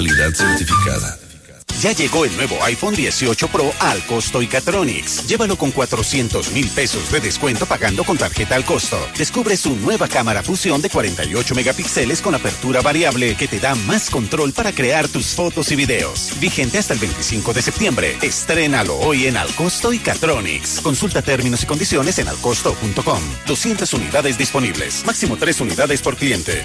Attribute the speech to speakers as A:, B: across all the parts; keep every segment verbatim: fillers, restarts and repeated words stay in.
A: Unidad certificada.
B: Ya llegó el nuevo iPhone dieciocho Pro al costo Icatronics. Llévalo con cuatrocientos mil pesos de descuento pagando con tarjeta al costo. Descubre su nueva cámara fusión de cuarenta y ocho megapíxeles con apertura variable que te da más control para crear tus fotos y videos. Vigente hasta el veinticinco de septiembre. Estrénalo hoy en Al Costo Icatronics. Consulta términos y condiciones en alcosto punto com. doscientas unidades disponibles. Máximo tres unidades por cliente.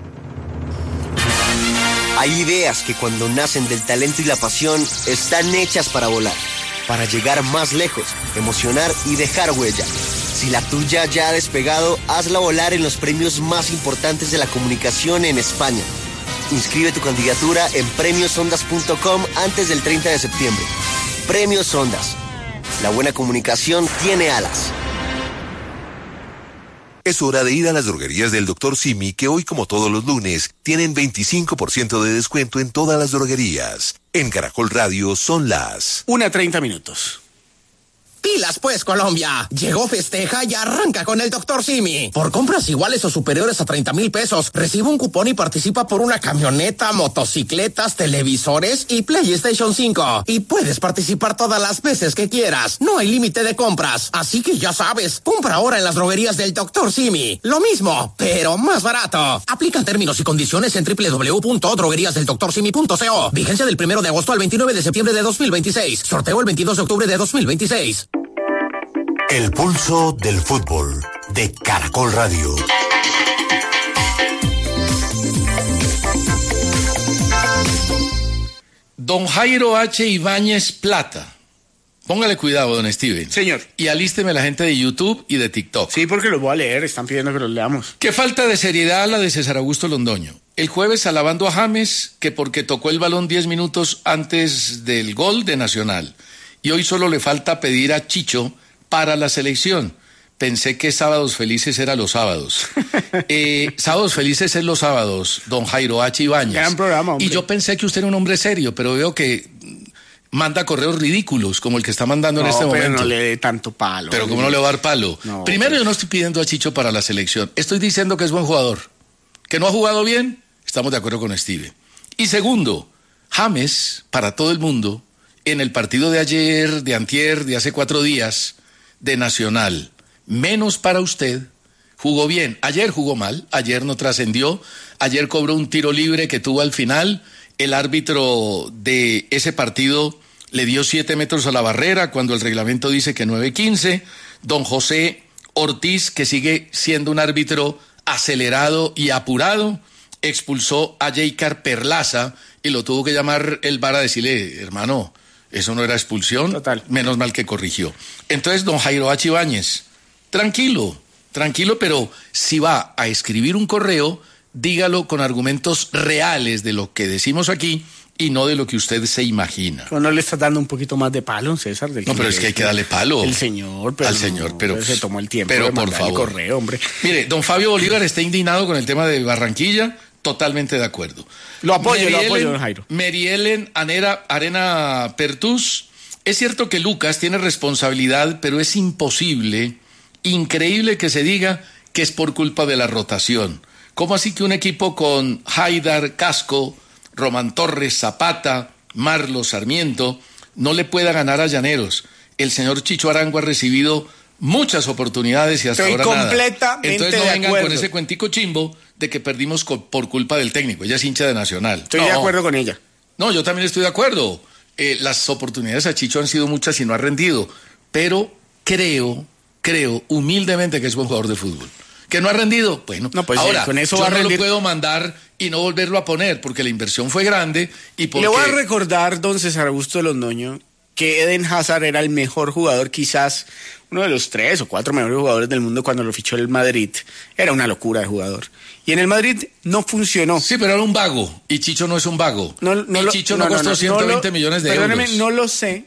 C: Hay ideas que cuando nacen del talento y la pasión están hechas para volar, para llegar más lejos, emocionar y dejar huella. Si la tuya ya ha despegado, hazla volar en los premios más importantes de la comunicación en España. Inscribe tu candidatura en premios ondas punto com antes del treinta de septiembre. Premios Ondas. La buena comunicación tiene alas.
D: Es hora de ir a las droguerías del doctor Simi, que hoy, como todos los lunes, tienen veinticinco por ciento de descuento en todas las droguerías. En Caracol Radio son las
E: una treinta minutos.
F: Pilas pues, Colombia. Llegó Festeja y arranca con el doctor Simi. Por compras iguales o superiores a treinta mil pesos, recibe un cupón y participa por una camioneta, motocicletas, televisores y PlayStation cinco. Y puedes participar todas las veces que quieras. No hay límite de compras. Así que ya sabes, compra ahora en las droguerías del doctor Simi. Lo mismo, pero más barato. Aplican términos y condiciones en doble u doble u doble u punto droguerías del doctor simi punto co. Vigencia del primero de agosto al veintinueve de septiembre de dos mil veintiséis. Sorteo el veintidós de octubre de dos mil veintiséis.
G: El pulso del fútbol de Caracol Radio.
H: Don Jairo H. Ibáñez Plata. Póngale cuidado, don Steven.
E: Señor.
H: Y alísteme la gente de YouTube y de TikTok.
E: Sí, porque los voy a leer, están pidiendo que los leamos.
H: Qué falta de seriedad la de César Augusto Londoño. El jueves alabando a James que porque tocó el balón diez minutos antes del gol de Nacional. Y hoy solo le falta pedir a Chicho para la selección. Pensé que Sábados Felices era los sábados. Eh, sábados Felices es los sábados, don Jairo H. Ibáñez.
E: Gran programa, hombre.
H: Y yo pensé que usted era un hombre serio, pero veo que manda correos ridículos, como el que está mandando
E: no,
H: en este
E: pero
H: momento.
E: No le dé tanto palo.
H: Pero ¿cómo no le va a dar palo?
E: No,
H: Primero,
E: pues.
H: yo no estoy pidiendo a Chicho para la selección. Estoy diciendo que es buen jugador. ¿Que no ha jugado bien? Estamos de acuerdo con Steve. Y segundo, James, para todo el mundo, en el partido de ayer, de antier, de hace cuatro días, de Nacional, menos para usted, jugó bien. Ayer jugó mal, ayer no trascendió, ayer cobró un tiro libre que tuvo al final, el árbitro de ese partido le dio siete metros a la barrera cuando el reglamento dice que nueve quince, don José Ortiz, que sigue siendo un árbitro acelerado y apurado, expulsó a Jaycar Perlaza y lo tuvo que llamar el V A R a decirle, hermano, eso no era expulsión.
E: Total.
H: Menos mal que corrigió. Entonces, don Jairo H. Ibáñez, tranquilo, tranquilo, pero si va a escribir un correo, dígalo con argumentos reales de lo que decimos aquí y no de lo que usted se imagina.
E: ¿O no le estás dando un poquito más de palo, César? Del
H: No, pero es que hay que darle palo.
E: El señor, pero
H: al
E: no,
H: señor, pero
E: pues se tomó el tiempo
H: pero
E: de
H: por
E: mandar el
H: favor.
E: correo, hombre.
H: Mire, don Fabio Bolívar está indignado con el tema de Barranquilla, totalmente de acuerdo.
E: Lo apoyo,
H: Mary
E: lo apoyo,
H: Ellen,
E: don Jairo.
H: Mary Ellen Anera, Arena Pertús, es cierto que Lucas tiene responsabilidad, pero es imposible, increíble que se diga que es por culpa de la rotación. ¿Cómo así que un equipo con Haidar, Casco, Román Torres, Zapata, Marlo, Sarmiento, no le pueda ganar a Llaneros? El señor Chicho Arango ha recibido muchas oportunidades y hasta
E: Estoy
H: ahora nada.
E: completamente
H: Entonces no
E: de
H: vengan
E: acuerdo.
H: con ese cuentico chimbo de que perdimos co- por culpa del técnico. Ella es hincha de Nacional.
E: Estoy
H: No.
E: de acuerdo con ella.
H: No, yo también estoy de acuerdo. Eh, las oportunidades a Chicho han sido muchas y no ha rendido. Pero creo, creo humildemente que es buen jugador de fútbol. ¿Que no ha rendido? Bueno,
E: No, pues,
H: ahora,
E: eh, con eso
H: yo
E: va a
H: no
E: rendir.
H: lo puedo mandar y no volverlo a poner porque la inversión fue grande y porque...
E: Le voy a recordar, don César Augusto Londoño, que Eden Hazard era el mejor jugador, quizás uno de los tres o cuatro mejores jugadores del mundo cuando lo fichó el Madrid. Era una locura de jugador. Y en el Madrid no funcionó.
H: Sí, pero era un vago. Y Chicho no es un vago.
E: No, no
H: y
E: lo-
H: Chicho
E: no,
H: no,
E: no,
H: costó
E: no,
H: ciento veinte
E: no lo-
H: millones de
E: perdóneme,
H: euros.
E: no lo sé,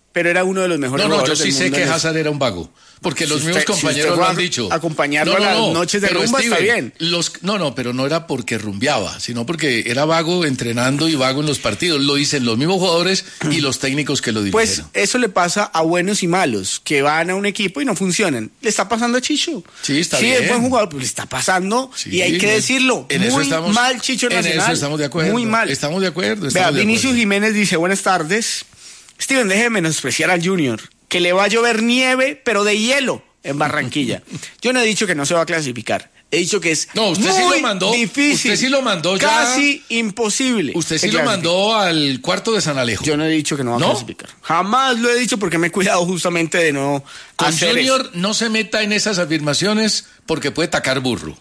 E: pero era uno de los mejores
H: No, no, yo
E: jugadores
H: sí
E: del
H: sé
E: mundo
H: que
E: en eso.
H: Hazard era un vago. Porque los
E: Si
H: mismos
E: usted- si
H: compañeros
E: usted
H: lo
E: fue
H: han
E: a
H: dicho.
E: acompañarlo a las noches de
H: pero
E: rumba, está bien.
H: Los, no, no, pero no era porque rumbeaba, sino porque era vago entrenando y vago en los partidos. Lo dicen los mismos jugadores y los técnicos que lo dirigieron.
E: Pues eso le pasa a buenos y malos, que van a un equipo y no funcionan. Le está pasando a Chicho.
H: Sí, está
E: sí,
H: bien.
E: es buen jugador, pero le está pasando
H: Sí,
E: y hay que
H: no,
E: decirlo.
H: en eso
E: muy
H: estamos-
E: mal Chicho
H: en
E: Nacional.
H: eso estamos de acuerdo.
E: Muy mal.
H: Estamos de acuerdo.
E: Vea,
H: estamos de
E: Vinicius
H: acuerdo.
E: Jiménez dice, buenas tardes. Steven, deje de menospreciar al Junior, que le va a llover nieve, pero de hielo en Barranquilla. Yo no he dicho que no se va a clasificar. He dicho que es
H: No, usted sí
E: muy
H: lo mandó,
E: difícil.
H: usted sí lo mandó ya.
E: Casi imposible.
H: Usted sí
E: que
H: lo
E: clasifique.
H: mandó al cuarto de San Alejo.
E: Yo no he dicho que no va a
H: ¿No?
E: clasificar. Jamás lo he dicho porque me he cuidado justamente de no
H: Con
E: hacer
H: Junior
E: eso.
H: no se meta en esas afirmaciones porque puede tacar burro.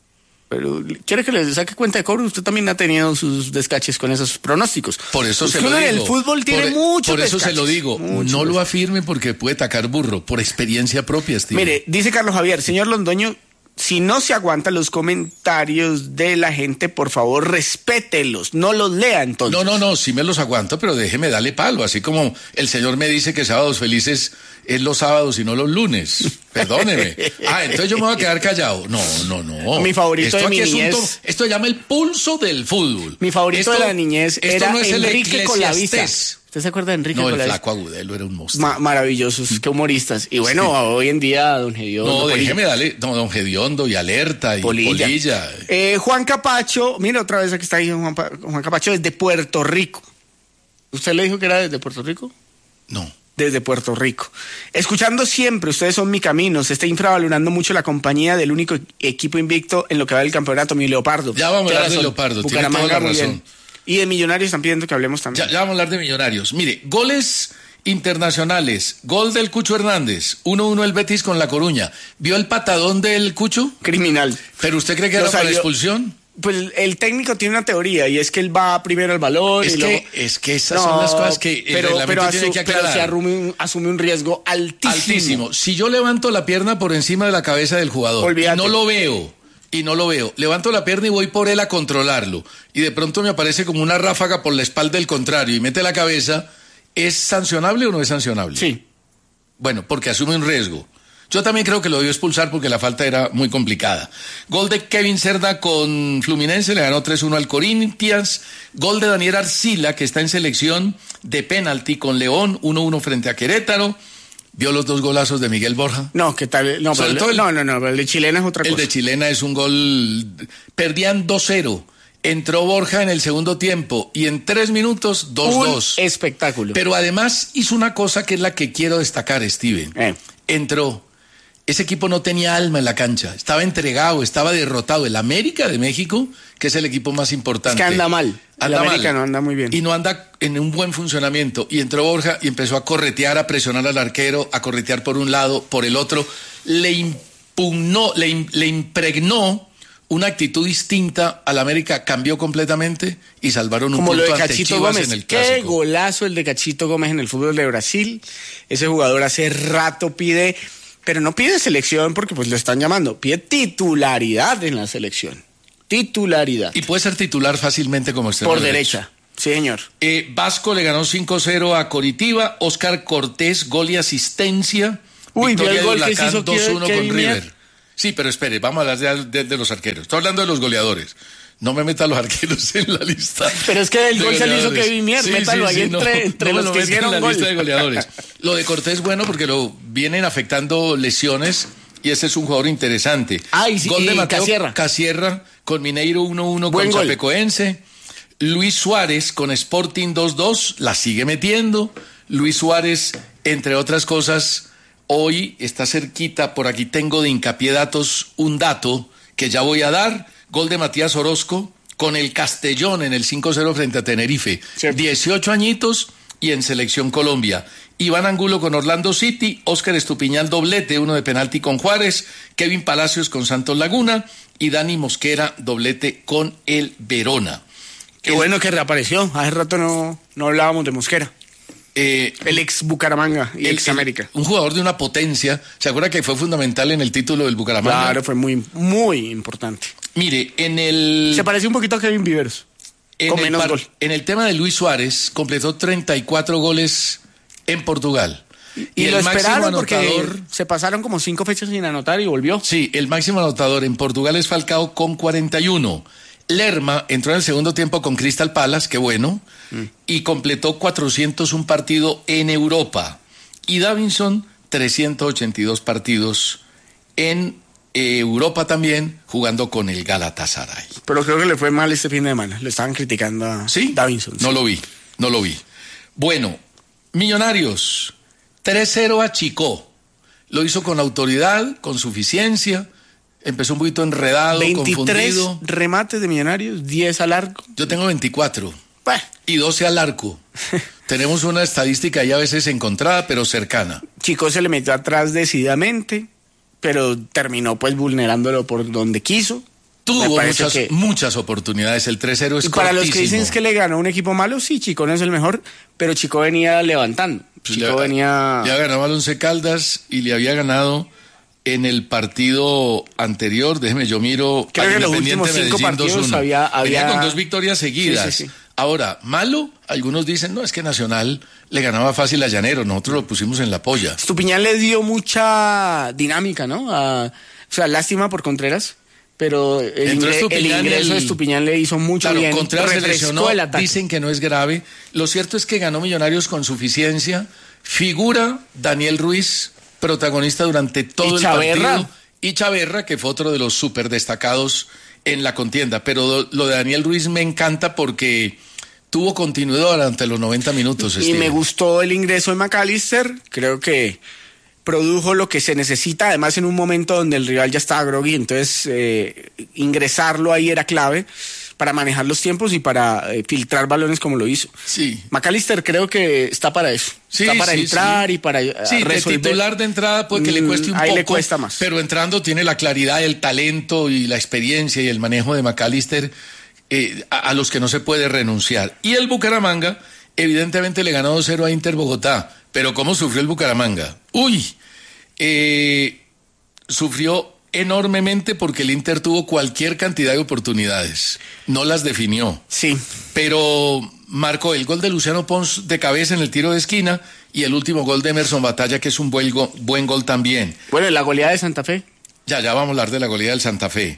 E: Pero ¿quiere que le saque cuenta de cobro? Usted también ha tenido sus descaches con esos pronósticos.
H: Por eso
E: Usted
H: se lo
E: en
H: digo.
E: el fútbol tiene
H: por,
E: muchos
H: Por eso se
E: descaches,
H: lo digo.
E: muchos
H: No lo
E: descaches.
H: afirme porque puede tacar burro. Por experiencia propia, Steve.
E: Mire, dice Carlos Javier, señor Londoño, si no se aguantan los comentarios de la gente, por favor, respételos, no los lea entonces.
H: No, no, no, sí me los aguanto, pero déjeme darle palo. Así como el señor me dice que sábados felices es los sábados y no los lunes. Perdóneme. Ah, entonces yo me voy a quedar callado. No, no, no.
E: Mi favorito
H: esto
E: de
H: aquí
E: mi
H: es un
E: niñez-
H: to- Esto se llama el pulso del fútbol.
E: Mi favorito
H: Esto-
E: de la niñez
H: esto
E: era
H: no es el
E: Enrique Colavista.
H: Eclesiastés.
E: ¿Usted se acuerda de Enrique
H: No, el
E: Colavista?
H: flaco Agudelo era un monstruo.
E: Ma- maravillosos, qué humoristas. Y bueno, hoy en día, don Gediondo.
H: no,
E: Polilla.
H: déjeme darle. No, don Gediondo y Alerta y
E: Polilla.
H: Polilla.
E: Eh, Juan Capacho, mira otra vez aquí está ahí Juan, Pa- Juan Capacho desde Puerto Rico. ¿Usted le dijo que era desde Puerto Rico?
H: No.
E: Desde Puerto Rico. Escuchando siempre, ustedes son mi camino. Se está infravalorando mucho la compañía del único equipo invicto en lo que va del campeonato, mi Leopardo.
H: Ya vamos a
E: Tiene
H: hablar de
E: razón.
H: Leopardo, tiene
E: Bucaramanga,
H: toda la
E: muy bien.
H: razón.
E: Y de Millonarios están pidiendo que hablemos también.
H: Ya, ya vamos a hablar de Millonarios. Mire, goles internacionales. Gol del Cucho Hernández. uno uno el Betis con La Coruña. ¿Vio el patadón del Cucho?
E: Criminal.
H: ¿Pero usted cree que
E: Lo
H: era para
E: salió-
H: expulsión?
E: Pues el técnico tiene una teoría y es que él va primero al balón
H: Es
E: y
H: que,
E: luego...
H: es que esas son las cosas que el
E: pero,
H: reglamento
E: pero,
H: tiene
E: asu-
H: que
E: pero
H: aclarar.
E: se asume un, asume un riesgo altísimo.
H: Altísimo. Si yo levanto la pierna por encima de la cabeza del jugador
E: Olvídate.
H: y no lo veo, y no lo veo, levanto la pierna y voy por él a controlarlo, y de pronto me aparece como una ráfaga por la espalda del contrario y mete la cabeza, ¿es sancionable o no es sancionable?
E: Sí.
H: Bueno, porque asume un riesgo. Yo también creo que lo debió expulsar porque la falta era muy complicada. Gol de Kevin Cerda con Fluminense, le ganó tres uno al Corinthians. Gol de Daniel Arcila, que está en selección de penalti con León, uno uno frente a Querétaro. ¿Vio los dos golazos de Miguel Borja?
E: No, ¿qué tal? No,
H: Sobre
E: pero
H: todo
E: el,
H: el-
E: no, no, no, pero el de Chilena es otra
H: El
E: cosa.
H: de Chilena es un gol... Perdían dos cero. Entró Borja en el segundo tiempo y en tres minutos dos dos.
E: Un espectáculo.
H: Pero además hizo una cosa que es la que quiero destacar, Steven.
E: Eh.
H: Entró. Ese equipo no tenía alma en la cancha. Estaba entregado, estaba derrotado. El América de México, que es el equipo más importante.
E: Es que anda mal. El
H: Anda
E: América
H: mal.
E: no anda muy bien.
H: Y no anda en un buen funcionamiento. Y entró Borja y empezó a corretear, a presionar al arquero, a corretear por un lado, por el otro. Le impugnó, le, im- le impregnó una actitud distinta al América, cambió completamente y salvaron un
E: Como lo
H: punto
E: de
H: ante
E: Cachito
H: Chivas
E: Gómez.
H: en el
E: Qué
H: clásico.
E: golazo el de Cachito Gómez en el fútbol de Brasil. Ese jugador hace rato pide, pero no pide selección porque pues lo están llamando. Pide titularidad en la selección. Titularidad.
H: Y puede ser titular fácilmente como extremo
E: Por
H: derecho.
E: derecha. Sí, señor.
H: Eh, Vasco le ganó cinco cero a Coritiba. Oscar Cortés, gol y asistencia.
E: Uy,
H: Victoria
E: ¿vio el gol
H: de
E: que se
H: Huracán
E: hizo
H: dos uno
E: Kevin
H: con
E: Mier?
H: River. Sí, pero espere, vamos a hablar de, de- de los arqueros. Estoy hablando de los goleadores. No me meta los arqueros en la lista.
E: Pero es que el
H: de
E: gol se lo hizo
H: goleadores.
E: Kevin Mier, métalo ahí entre- entre
H: no me
E: los
H: lo
E: que
H: meta
E: hicieron
H: en la
E: gol.
H: lista de goleadores. Lo de Cortés, bueno, porque lo vienen afectando lesiones y ese es un jugador interesante.
E: Ah, y sí,
H: gol de
E: y
H: Mateo
E: Casierra.
H: Casierra con Mineiro uno uno
E: Buen
H: con
E: gol.
H: Chapecoense. Luis Suárez con Sporting dos dos, la sigue metiendo. Luis Suárez, entre otras cosas, hoy está cerquita, por aquí tengo de hincapié datos un dato que ya voy a dar. Gol de Matías Orozco con el Castellón en el cinco cero frente a Tenerife.
E: Sí.
H: dieciocho añitos y en Selección Colombia. Iván Angulo con Orlando City, Óscar Estupiñán doblete, uno de penalti con Juárez, Kevin Palacios con Santos Laguna y Dani Mosquera doblete con el Verona.
E: Qué
H: El-
E: bueno que reapareció. Hace rato no, no hablábamos de Mosquera.
H: Eh,
E: El ex Bucaramanga y
H: el-
E: ex América.
H: el- un jugador de una potencia. ¿Se acuerda que fue fundamental en el título del Bucaramanga?
E: Claro, fue muy, muy importante.
H: Mire, en el,
E: Se pareció un poquito a Kevin Viveros.
H: en
E: con
H: el,
E: menos
H: par-
E: gol.
H: en el tema de Luis Suárez, completó treinta y cuatro goles en Portugal.
E: Y, y lo
H: el máximo
E: esperaron porque
H: anotador,
E: se pasaron como cinco fechas sin anotar y volvió.
H: sí, el máximo anotador en Portugal es Falcao con cuarenta y uno. Lerma entró en el segundo tiempo con Crystal Palace, qué bueno, mm. y completó cuatrocientos un partido en Europa. Y Davinson, trescientos ochenta y dos partidos en eh, Europa también, jugando con el Galatasaray.
E: Pero creo que le fue mal este fin de semana. Le estaban criticando a
H: ¿Sí?
E: Davinson.
H: No
E: sí.
H: lo vi, no lo vi. Bueno, Millonarios, tres cero a Chico. Lo hizo con autoridad, con suficiencia. Empezó un poquito enredado,
E: veintitrés
H: confundido.
E: remates de Millonarios, diez al arco.
H: Yo tengo veinticuatro.
E: Bah.
H: Y doce al arco. Tenemos una estadística ahí a veces encontrada, pero cercana.
E: Chico se le metió atrás decididamente, pero terminó pues vulnerándolo por donde quiso.
H: Tuvo muchas,
E: que...
H: muchas oportunidades. El tres cero es
E: y para
H: cortísimo.
E: los que dicen que le ganó un equipo malo, sí, Chico no es el mejor, pero Chico venía levantando.
H: Pues
E: Chico
H: le,
E: venía...
H: Ya ganaba al Once Caldas y le había ganado en el partido anterior. Déjeme, yo miro.
E: Creo que los últimos cinco
H: Medellín
E: partidos
H: dos uno.
E: había, había...
H: Venía con dos victorias seguidas.
E: Sí, sí, sí.
H: Ahora, malo, algunos dicen, no, es que Nacional le ganaba fácil a Llanero, nosotros lo pusimos en la polla.
E: Estupiñán le dio mucha dinámica, ¿no? A, o sea, lástima por Contreras, pero el, ingre, el ingreso el... de Estupiñán le hizo mucho
H: claro,
E: bien.
H: Contreras se lesionó,
E: el ataque.
H: Dicen que no es grave. Lo cierto es que ganó Millonarios con suficiencia. Figura Daniel Ruiz, protagonista durante todo el partido. Y Chaverra, que fue otro de los súper destacados en la contienda. Pero lo de Daniel Ruiz me encanta porque tuvo continuidad durante los noventa minutos.
E: Y
H: Steve.
E: me gustó el ingreso de McAllister. Creo que produjo lo que se necesita, además en un momento donde el rival ya estaba groggy, entonces eh, ingresarlo ahí era clave para manejar los tiempos y para eh, filtrar balones como lo hizo.
H: Sí.
E: McAllister creo que está para eso.
H: Sí,
E: está para
H: sí,
E: entrar
H: sí.
E: y para
H: sí,
E: resolver.
H: de titular de entrada puede que le cueste un
E: ahí
H: poco.
E: le cuesta más.
H: Pero entrando tiene la claridad, el talento y la experiencia y el manejo de McAllister eh, a, a los que no se puede renunciar. Y el Bucaramanga evidentemente le ganó dos cero a Inter Bogotá. Pero ¿cómo sufrió el Bucaramanga? ¡Uy! Eh, sufrió enormemente porque el Inter tuvo cualquier cantidad de oportunidades. No las definió.
E: Sí.
H: Pero marcó el gol de Luciano Pons de cabeza en el tiro de esquina y el último gol de Emerson Batalla, que es un buen, go- buen gol también.
E: Bueno, la goleada de Santa Fe.
H: Ya, ya vamos a hablar de la goleada del Santa Fe.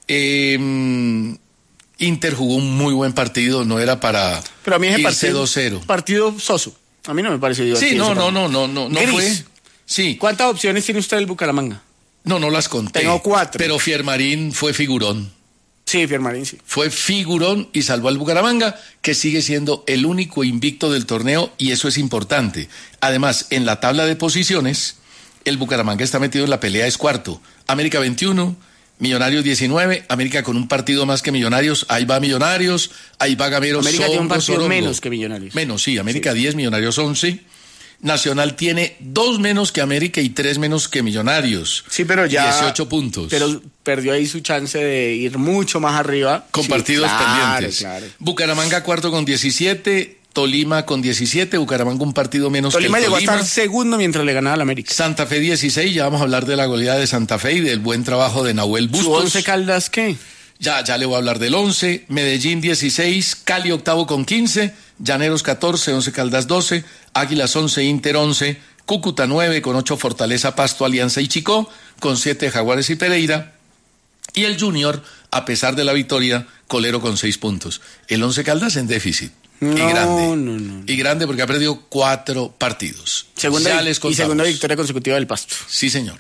H: Eh, Inter jugó un muy buen partido, no era para
E: Pero a mí ese
H: irse
E: partido,
H: dos cero.
E: Partido soso. A mí no me pareció divertido.
H: Sí, no,
E: ese
H: no,
E: partido.
H: no, no, no, no
E: Gris.
H: fue. Sí.
E: ¿Cuántas opciones tiene usted del Bucaramanga?
H: No, no las conté.
E: Tengo cuatro.
H: Pero Fiermarín fue figurón.
E: Sí, Fiermarín, sí.
H: Fue figurón y salvó al Bucaramanga, que sigue siendo el único invicto del torneo, y eso es importante. Además, en la tabla de posiciones, el Bucaramanga está metido en la pelea, es cuarto. América veintiuno, Millonarios diecinueve, América con un partido más que Millonarios, ahí va Millonarios, ahí va Gamero,
E: América tiene un
H: Songo,
E: partido
H: Sorongo.
E: menos que Millonarios.
H: Menos, sí, América
E: Sí.
H: diez, Millonarios once. Nacional tiene dos menos que América y tres menos que Millonarios.
E: Sí, pero ya...
H: dieciocho puntos.
E: Pero perdió ahí su chance de ir mucho más arriba.
H: Con
E: Sí,
H: partidos
E: claro,
H: pendientes.
E: claro.
H: Bucaramanga cuarto con diecisiete, Tolima con diecisiete, Bucaramanga un partido menos
E: Tolima
H: que el
E: llegó
H: Tolima.
E: a estar segundo mientras le ganaba al América.
H: Santa Fe dieciséis, ya vamos a hablar de la goleada de Santa Fe y del buen trabajo de Nahuel Bustos.
E: ¿Su Once Caldas qué?
H: Ya, ya le voy a hablar del once, Medellín dieciséis, Cali octavo con quince, Llaneros catorce, Once Caldas doce, Águilas once, Inter once, Cúcuta nueve con ocho, Fortaleza, Pasto, Alianza y Chicó, con siete, Jaguares y Pereira, y el Junior, a pesar de la victoria, Colero con seis puntos. El Once Caldas en déficit.
E: No,
H: y grande.
E: no, no.
H: Y grande porque ha perdido cuatro partidos.
E: Segunda,
H: Ya
E: y
H: les contamos.
E: segunda victoria consecutiva del Pasto.
H: Sí, señor.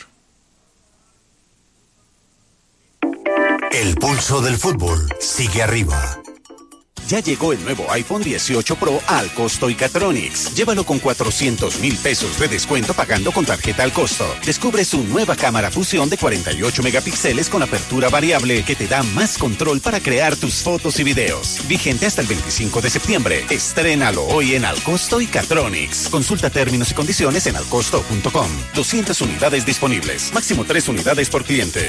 G: El pulso del fútbol sigue arriba.
B: Ya llegó el nuevo iPhone dieciocho Pro al costo Icatronics. Llévalo con cuatrocientos mil pesos de descuento pagando con tarjeta al costo. Descubre su nueva cámara fusión de cuarenta y ocho megapíxeles con apertura variable que te da más control para crear tus fotos y videos. Vigente hasta el veinticinco de septiembre. Estrénalo hoy en Alcosto Icatronics. Consulta términos y condiciones en alcosto punto com. doscientas unidades disponibles. Máximo tres unidades por cliente.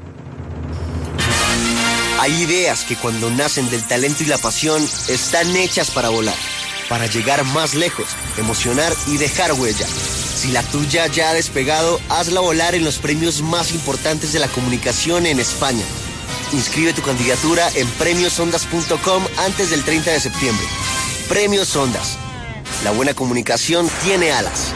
C: Hay ideas que cuando nacen del talento y la pasión están hechas para volar, para llegar más lejos, emocionar y dejar huella. Si la tuya ya ha despegado, hazla volar en los premios más importantes de la comunicación en España. Inscribe tu candidatura en premios ondas punto com antes del treinta de septiembre. Premios Ondas. La buena comunicación tiene alas.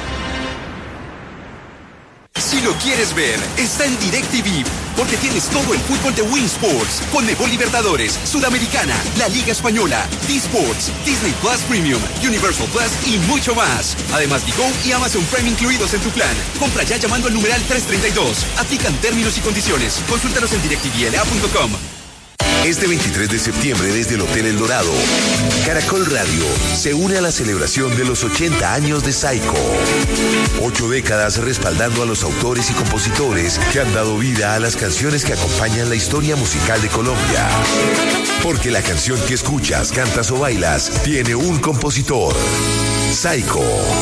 A: Si lo quieres ver, está en DirecTV, porque tienes todo el fútbol de Win Sports, Conmebol Libertadores, Sudamericana, la Liga Española, D-Sports, Disney Plus Premium, Universal Plus y mucho más. Además, Digo y Amazon Prime incluidos en tu plan. Compra ya llamando al numeral trescientos treinta y dos. Aplican términos y condiciones. Consúltanos en directivl a punto com.
D: Este veintitrés de septiembre desde el Hotel El Dorado, Caracol Radio se une a la celebración de los ochenta años de Saico. Ocho décadas respaldando a los autores y compositores que han dado vida a las canciones que acompañan la historia musical de Colombia. Porque la canción que escuchas, cantas o bailas tiene un compositor. Saico.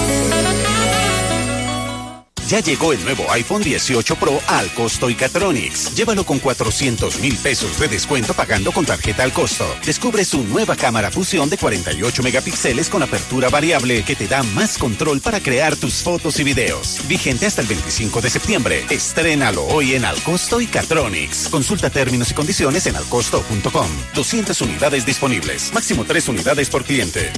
B: Ya llegó el nuevo iPhone dieciocho Pro al costo Icatronics. Llévalo con cuatrocientos mil pesos de descuento pagando con tarjeta al costo. Descubre su nueva cámara fusión de cuarenta y ocho megapíxeles con apertura variable que te da más control para crear tus fotos y videos. Vigente hasta el veinticinco de septiembre. Estrénalo hoy en Al Costo Icatronics. Consulta términos y condiciones en alcosto punto com. doscientas unidades disponibles. Máximo tres unidades por cliente.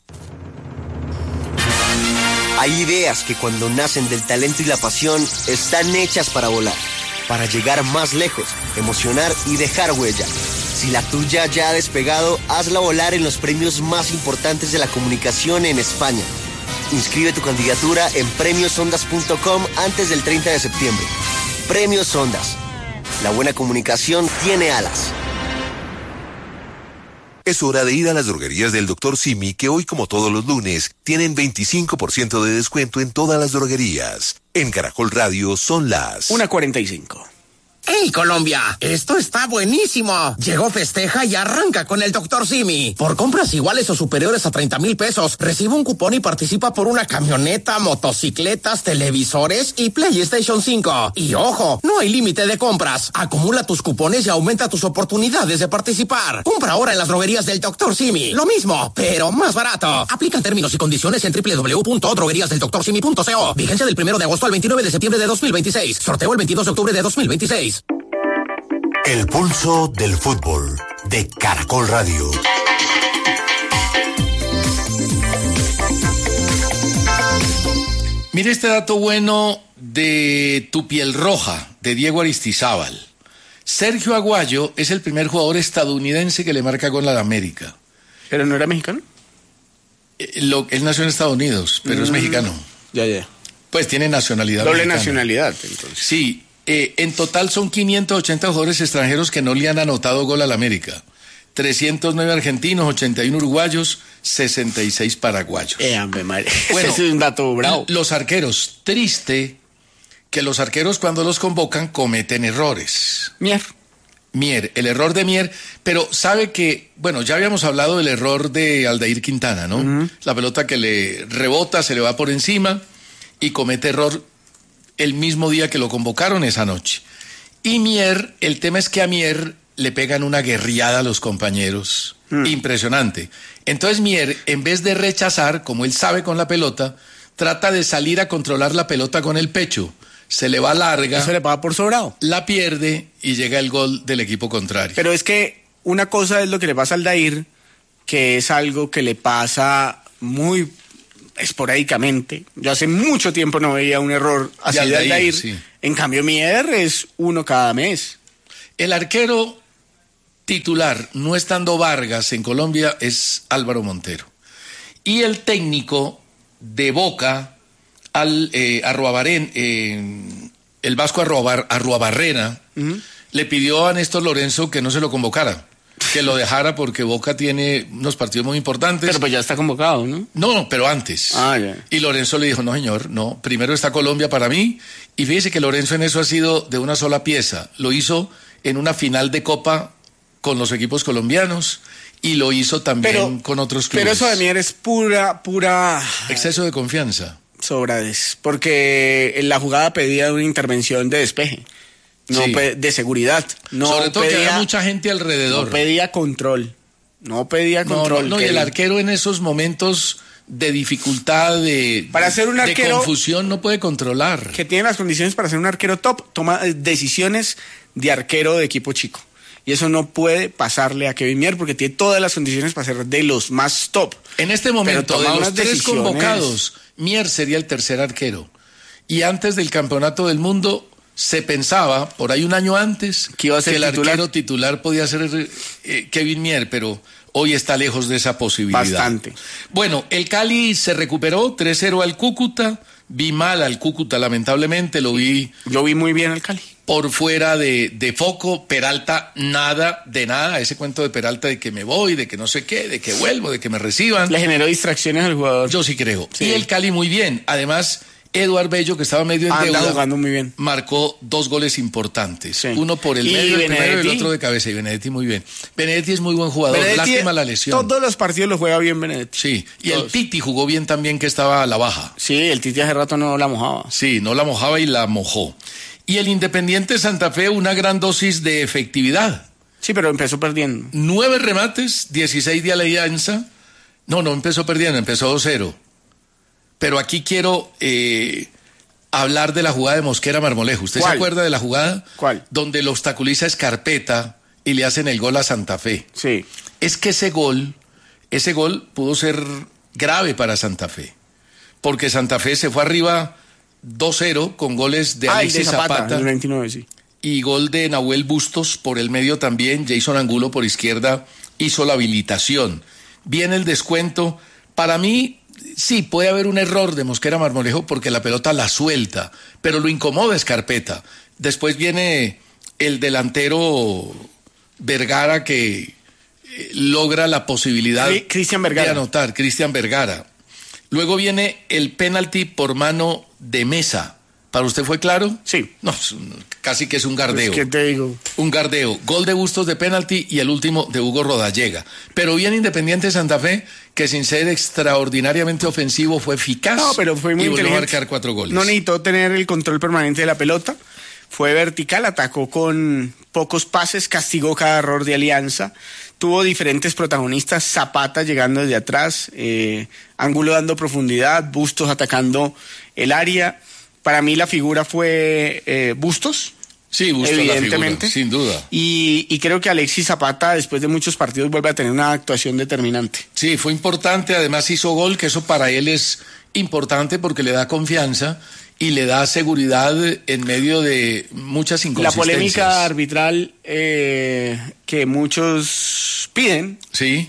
C: Hay ideas que cuando nacen del talento y la pasión están hechas para volar, para llegar más lejos, emocionar y dejar huella. Si la tuya ya ha despegado, hazla volar en los premios más importantes de la comunicación en España. Inscribe tu candidatura en premios ondas punto com antes del treinta de septiembre. Premios Ondas. La buena comunicación tiene alas.
D: Es hora de ir a las droguerías del doctor Simi, que hoy, como todos los lunes, tienen veinticinco por ciento de descuento en todas las droguerías. En Caracol Radio son las
E: una cuarenta y cinco.
F: ¡Hey, Colombia! ¡Esto está buenísimo! Llegó Festeja y arranca con el doctor Simi. Por compras iguales o superiores a treinta mil pesos, recibe un cupón y participa por una camioneta, motocicletas, televisores y PlayStation cinco. Y ojo, no hay límite de compras. Acumula tus cupones y aumenta tus oportunidades de participar. Compra ahora en las droguerías del doctor Simi. Lo mismo, pero más barato. Aplican términos y condiciones en doble u doble u doble u punto droguerías del doctor simi punto co. Vigencia del primero de agosto al veintinueve de septiembre de dos mil veintiséis. Sorteo el veintidós de octubre de dos mil veintiséis.
G: El pulso del fútbol de Caracol Radio.
H: Mire este dato bueno de Tu Piel Roja, de Diego Aristizábal. Sergio Aguayo es el primer jugador estadounidense que le marca gol a la América.
E: ¿Pero no era mexicano?
H: Eh, lo, él nació en Estados Unidos, pero mm, es mexicano.
E: Ya, ya.
H: Pues tiene nacionalidad
E: Doble
H: mexicana.
E: nacionalidad, entonces.
H: Sí. Eh, en total son quinientos ochenta jugadores extranjeros que no le han anotado gol al América. trescientos nueve argentinos, ochenta y uno uruguayos, sesenta y seis paraguayos.
E: Eh, hombre, madre.
H: Bueno,
E: ese es un dato bravo.
H: Los arqueros, triste que los arqueros cuando los convocan cometen errores.
E: Mier.
H: Mier, el error de Mier, pero sabe que, bueno, ya habíamos hablado del error de Aldair Quintana, ¿no? Uh-huh. La pelota que le rebota, se le va por encima y comete error el mismo día que lo convocaron, esa noche. Y Mier, el tema es que a Mier le pegan una guerriada a los compañeros. Mm. Impresionante. Entonces Mier, en vez de rechazar, como él sabe con la pelota, trata de salir a controlar la pelota con el pecho. Se le va larga.
E: Eso le paga por sobrado.
H: La pierde y llega el gol del equipo contrario.
E: Pero es que una cosa es lo que le pasa al Aldair, que es algo que le pasa muy esporádicamente. Yo hace mucho tiempo no veía un error así de Aldair. Aldair. Sí. En cambio, Mier es uno cada mes.
H: El arquero titular, no estando Vargas en Colombia, es Álvaro Montero. Y el técnico de Boca, al eh, Arruabarén, eh, el vasco Arruabar, Arruabarrena, uh-huh. le pidió a Néstor Lorenzo que no se lo convocara. Que lo dejara porque Boca tiene unos partidos muy importantes.
E: Pero pues ya está convocado, ¿no?
H: No, pero antes.
E: Ah, ya.
H: Y Lorenzo le dijo, no señor, no, primero está Colombia para mí. Y fíjese que Lorenzo en eso ha sido de una sola pieza. Lo hizo en una final de Copa con los equipos colombianos y lo hizo también pero, con otros clubes.
E: Pero eso de Mier es pura, pura...
H: exceso de confianza.
E: Sobrades, porque la jugada pedía una intervención de despeje. No sí. pe- de seguridad. No
H: Sobre todo
E: pedía,
H: que había mucha gente alrededor.
E: No pedía control. No pedía control.
H: No, no, no y el arquero en esos momentos de dificultad, de,
E: para ser un arquero,
H: de confusión, no puede controlar.
E: Que tiene las condiciones para ser un arquero top, toma decisiones de arquero de equipo chico. Y eso no puede pasarle a Kevin Mier porque tiene todas las condiciones para ser de los más top.
H: En este momento, de los tres
E: decisiones...
H: convocados, Mier sería el tercer arquero. Y antes del Campeonato del Mundo se pensaba, por ahí un año antes,
E: que, iba a ser
H: que el
E: titular?
H: arquero titular podía ser eh, Kevin Mier, pero hoy está lejos de esa posibilidad.
E: Bastante.
H: Bueno, el Cali se recuperó, tres cero al Cúcuta. Vi mal al Cúcuta, lamentablemente, lo vi...
E: Yo vi muy bien al Cali.
H: Por fuera de, de foco, Peralta, nada de nada. Ese cuento de Peralta de que me voy, de que no sé qué, de que vuelvo, de que me reciban.
E: Le generó distracciones al jugador.
H: Yo sí creo.
E: Sí.
H: Y el Cali muy bien. Además, Eduard Bello, que estaba medio en
E: Anda
H: deuda,
E: jugando muy bien.
H: marcó dos goles importantes.
E: Sí.
H: Uno por el
E: Y
H: medio, el primero, y el
E: Benedetti.
H: otro de cabeza. Y Benedetti muy bien. Benedetti es muy buen jugador.
E: Benedetti,
H: Lástima la lesión.
E: Todos los partidos los juega bien Benedetti.
H: Sí. Y
E: Todos.
H: el Piti jugó bien también, que estaba a la baja.
E: Sí, el Titi hace rato no la mojaba.
H: Sí, no la mojaba y la mojó. Y el Independiente Santa Fe, una gran dosis de efectividad.
E: Sí, pero empezó perdiendo.
H: Nueve remates, dieciséis de Alianza. No, no empezó perdiendo, empezó dos cero. Pero aquí quiero eh, hablar de la jugada de Mosquera Marmolejo. ¿Usted
E: ¿Cuál?
H: se acuerda de la jugada?
E: ¿Cuál?
H: Donde lo obstaculiza Escarpeta y le hacen el gol a Santa Fe.
E: Sí.
H: Es que ese gol, ese gol pudo ser grave para Santa Fe. Porque Santa Fe se fue arriba dos cero con goles de
E: Ah,
H: Alexis
E: de Zapata,
H: Zapata,
E: el veintinueve, sí.
H: y gol de Nahuel Bustos por el medio también. Jason Angulo por izquierda hizo la habilitación. Viene el descuento. Para mí, sí, puede haber un error de Mosquera Marmolejo porque la pelota la suelta, pero lo incomoda Escarpeta. Después viene el delantero Vergara que eh, logra la posibilidad
E: Sí, Cristian Vergara.
H: de anotar, Cristian Vergara. Luego viene el penalti por mano de Mesa. ¿Para usted fue claro?
E: Sí.
H: No, es un- casi que es un gardeo.
E: Pues, ¿qué te digo?
H: Un gardeo. Gol de Bustos de penalti y el último de Hugo Rodallega. Pero bien Independiente Santa Fe, que sin ser extraordinariamente ofensivo fue eficaz.
E: No, pero fue muy
H: y volvió a
E: inteligente.
H: marcar cuatro goles.
E: No necesitó tener el control permanente de la pelota. Fue vertical, atacó con pocos pases, castigó cada error de Alianza. Tuvo diferentes protagonistas, Zapata llegando desde atrás, eh, Ángulo dando profundidad, Bustos atacando el área. Para mí la figura fue eh, Bustos.
H: Sí, Bustos
E: evidentemente.
H: la figura, sin duda.
E: Y, y creo que Alexis Zapata, después de muchos partidos, vuelve a tener una actuación determinante.
H: Sí, fue importante. Además hizo gol, que eso para él es importante porque le da confianza y le da seguridad en medio de muchas
E: La
H: inconsistencias.
E: polémica arbitral eh, que muchos piden
H: Sí.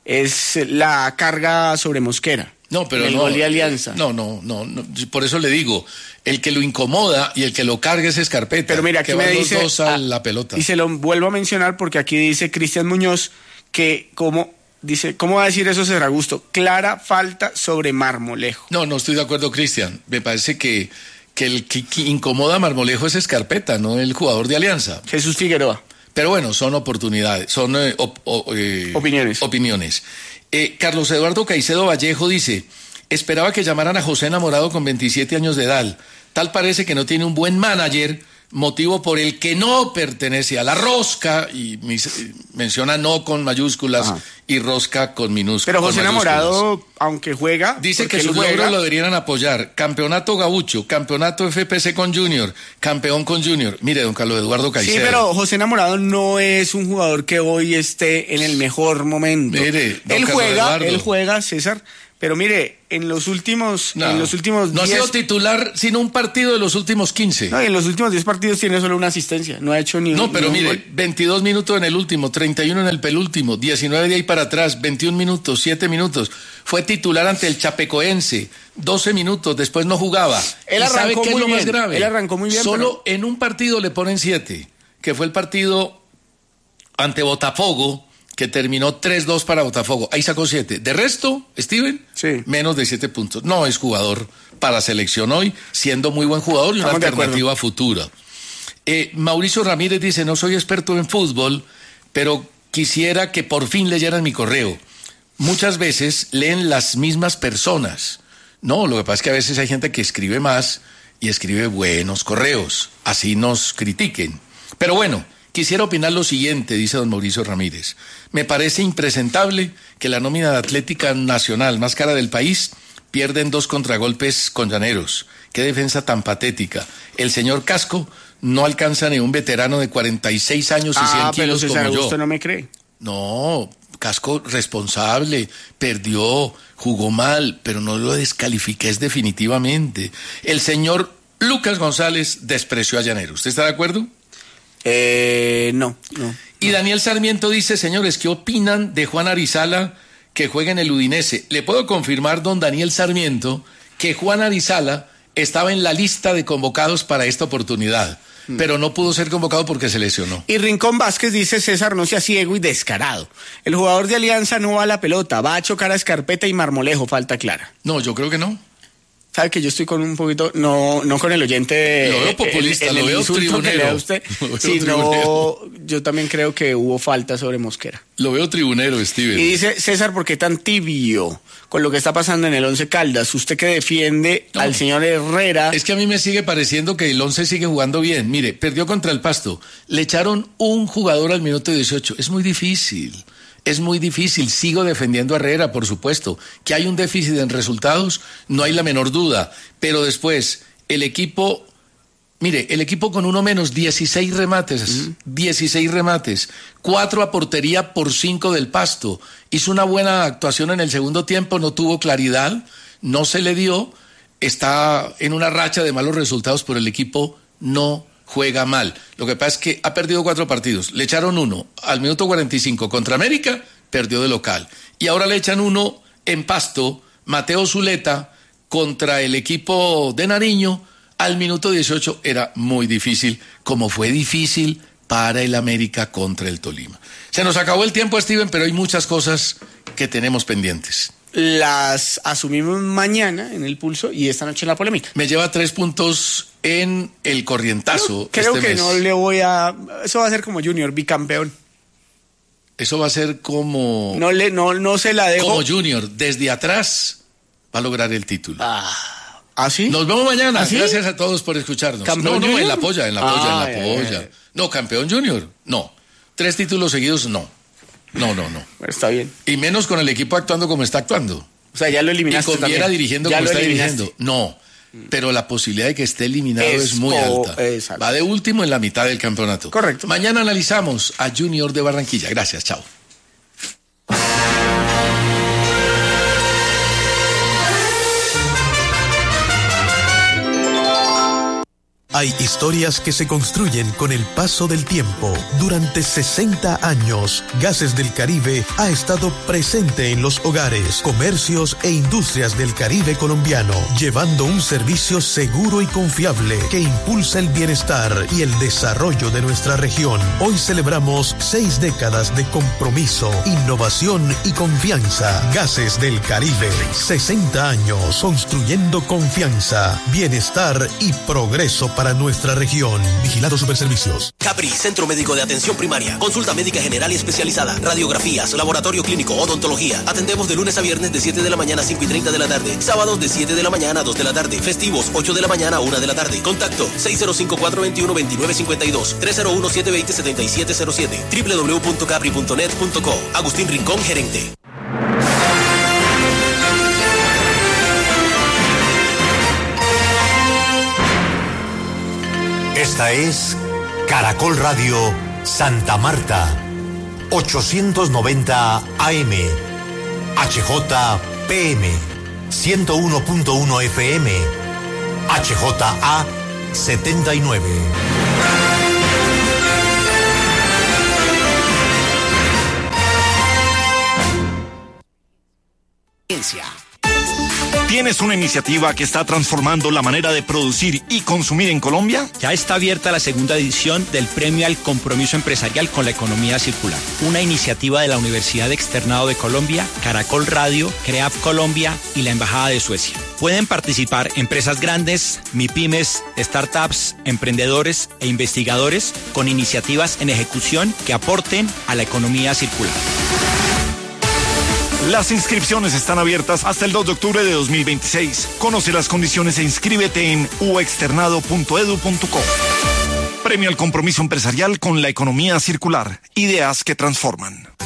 E: es la carga sobre Mosquera.
H: No, pero
E: en el
H: no.
E: gol de Alianza.
H: No, no, no, no. Por eso le digo, el que lo incomoda y el que lo carga es Escarpeta.
E: Pero mira, aquí
H: que
E: me
H: van
E: dice,
H: los dos a
E: ah,
H: la pelota.
E: y se lo vuelvo a mencionar porque aquí dice Cristian Muñoz que como dice, ¿cómo va a decir eso César Augusto? Clara falta sobre Marmolejo.
H: No, no estoy de acuerdo, Cristian. Me parece que, que el que, que incomoda a Marmolejo es Escarpeta, no el jugador de Alianza.
E: Jesús Figueroa.
H: Pero bueno, son oportunidades, son eh, op- o- eh,
E: Opiniones.
H: opiniones. Eh, Carlos Eduardo Caicedo Vallejo dice, esperaba que llamaran a José Enamorado con veintisiete años de edad. Tal parece que no tiene un buen manager, motivo por el que no pertenece a la rosca, y mis- eh, menciona no con mayúsculas
E: Ajá.
H: y rosca con minúsculas.
E: Pero
H: con
E: José
H: mayúsculas.
E: Enamorado, aunque juega,
H: Dice
E: porque
H: que
E: él
H: sus
E: juega,
H: logros lo deberían apoyar. Campeonato Gaúcho, campeonato F P C con Junior, campeón con Junior. Mire, don Carlos Eduardo Caicedo.
E: Sí, pero José Enamorado no es un jugador que hoy esté en el mejor momento.
H: Mire, don
E: él
H: Carlos
E: juega,
H: Eduardo.
E: él juega, César, pero mire, en los últimos,
H: No,
E: en los últimos
H: no ha
E: diez,
H: sido titular sino un partido de los últimos quince.
E: no, en los últimos diez partidos tiene solo una asistencia, no ha hecho ni
H: No,
E: un
H: pero
E: ni un
H: mire,
E: gol.
H: veintidós minutos en el último, treinta y uno en el penúltimo, diecinueve de ahí para atrás, veintiún minutos, siete minutos. Fue titular ante el Chapecoense, doce minutos, después no jugaba.
E: Él
H: ¿Y sabe
E: arrancó
H: qué es
E: muy
H: lo más
E: bien,
H: grave?
E: él arrancó muy bien,
H: Solo en un partido le ponen siete, que fue el partido ante Botafogo, que terminó tres dos para Botafogo. Ahí sacó siete. De resto, Steven,
E: Sí.
H: menos de siete puntos. No es jugador para selección hoy, siendo muy buen jugador y una
E: Estamos de acuerdo.
H: alternativa futura. Eh, Mauricio Ramírez dice, no soy experto en fútbol, pero quisiera que por fin leyeran mi correo. Muchas veces leen las mismas personas. No, lo que pasa es que a veces hay gente que escribe más y escribe buenos correos. Así nos critiquen. Pero bueno, quisiera opinar lo siguiente, dice don Mauricio Ramírez. Me parece impresentable que la nómina de Atlética Nacional más cara del país pierden dos contragolpes con Llaneros. Qué defensa tan patética. El señor Casco no alcanza ni un veterano de cuarenta y seis años y cien
E: ah, pero
H: kilos
E: César
H: como yo.
E: Augusto no me cree.
H: No, Casco responsable, perdió, jugó mal, pero no lo descalifiqué definitivamente. El señor Lucas González despreció a Llanero. ¿Usted está de acuerdo?
E: Eh, no, no.
H: Y Daniel Sarmiento dice, señores, ¿qué opinan de Juan Arizala que juega en el Udinese? Le puedo confirmar, don Daniel Sarmiento, que Juan Arizala estaba en la lista de convocados para esta oportunidad, mm. pero no pudo ser convocado porque se lesionó.
E: Y Rincón Vázquez dice, César, no sea ciego y descarado. El jugador de Alianza no va a la pelota, va a chocar a Escarpeta y Marmolejo, falta clara.
H: No, yo creo que no.
E: Sabe que yo estoy con un poquito, no, no con el oyente de,
H: lo veo populista,
E: el, el, el
H: lo veo tribunero,
E: usted,
H: lo veo
E: sino
H: tribunero.
E: Yo también creo que hubo falta sobre Mosquera.
H: Lo veo tribunero, Steven.
E: Y dice, César, ¿por qué tan tibio con lo que está pasando en el Once Caldas? Usted que defiende no, al señor Herrera.
H: Es que a mí me sigue pareciendo que el Once sigue jugando bien. Mire, perdió contra el Pasto. Le echaron un jugador al minuto dieciocho. Es muy difícil. Es muy difícil, sigo defendiendo a Herrera, por supuesto. Que hay un déficit en resultados, no hay la menor duda. Pero después, el equipo, mire, el equipo con uno menos, dieciséis remates, uh-huh. dieciséis remates, cuatro a portería por cinco del Pasto. Hizo una buena actuación en el segundo tiempo, no tuvo claridad, no se le dio, está en una racha de malos resultados, pero el equipo no juega mal. Lo que pasa es que ha perdido cuatro partidos. Le echaron uno al minuto cuarenta y cinco contra América, perdió de local. Y ahora le echan uno en Pasto, Mateo Zuleta, contra el equipo de Nariño, al minuto dieciocho. Era muy difícil, como fue difícil para el América contra el Tolima. Se nos acabó el tiempo, Steven, pero hay muchas cosas que tenemos pendientes.
E: Las asumimos mañana en el Pulso y esta noche en la polémica.
H: Me lleva tres puntos en el corrientazo.
E: Creo, creo
H: este
E: que
H: mes.
E: no le voy a... Eso va a ser como Junior, bicampeón.
H: Eso va a ser como...
E: No, le, no, no se la dejo.
H: Como Junior, desde atrás va a lograr el título.
E: Ah, ¿ah sí?
H: Nos vemos mañana.
E: ¿Ah, sí?
H: Gracias a todos por escucharnos.
E: ¿Campeón
H: No, no,
E: Junior?
H: en la polla, en la polla,
E: ah,
H: en la polla.
E: Eh, eh.
H: No, campeón Junior, no. Tres títulos seguidos, no. No, no, no.
E: Está bien.
H: Y menos con el equipo actuando como está actuando.
E: O sea, ya lo eliminaste.
H: Y con Viera dirigiendo
E: ya
H: como
E: lo
H: está
E: eliminaste.
H: dirigiendo. No. Pero la posibilidad de que esté eliminado es,
E: Es
H: muy
E: po-
H: alta.
E: exacto.
H: Va de último en la mitad del campeonato.
E: Correcto.
H: Mañana analizamos a Junior de Barranquilla. Gracias, chao.
I: Hay historias que se construyen con el paso del tiempo. Durante sesenta años, Gases del Caribe ha estado presente en los hogares, comercios e industrias del Caribe colombiano, llevando un servicio seguro y confiable que impulsa el bienestar y el desarrollo de nuestra región. Hoy celebramos seis décadas de compromiso, innovación y confianza. Gases del Caribe, sesenta años construyendo confianza, bienestar y progreso para para nuestra región. Vigilado Superservicios.
J: Capri, Centro Médico de Atención Primaria. Consulta médica general y especializada. Radiografías, laboratorio clínico, odontología. Atendemos de lunes a viernes de siete de la mañana a cinco y treinta de la tarde. Sábados de siete de la mañana a dos de la tarde. Festivos, ocho de la mañana a una de la tarde. Contacto seis cero cinco, cuatro dos uno, dos nueve cinco dos, tres cero uno, siete dos cero, siete siete cero siete, doble u doble u doble u punto capri punto net punto co. Agustín Rincón, gerente.
G: Esta es Caracol Radio Santa Marta, ochocientos noventa A M, H J P M, ciento uno punto uno F M, H J A setenta y nueve.
K: ¿Tienes una iniciativa que está transformando la manera de producir y consumir en Colombia?
L: Ya está abierta la segunda edición del Premio al Compromiso Empresarial con la Economía Circular, una iniciativa de la Universidad Externado de Colombia, Caracol Radio, CREAF Colombia y la Embajada de Suecia. Pueden participar empresas grandes, MIPYMES, startups, emprendedores e investigadores con iniciativas en ejecución que aporten a la economía circular.
K: Las inscripciones están abiertas hasta el dos de octubre de dos mil veintiséis. Conoce las condiciones e inscríbete en u externado punto edu punto co. Premio al Compromiso Empresarial con la Economía Circular. Ideas que transforman.